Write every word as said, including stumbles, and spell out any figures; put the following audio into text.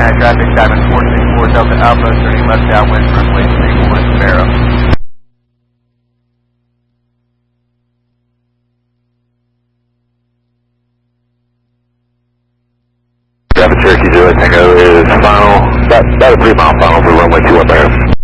Contact traffic, Diamond four six four Delta Alpha, turning left downwind, runway three one Sparrow. Traffic Cherokee Zero Tango is final, about, about a three mile final for runway two one Barrow.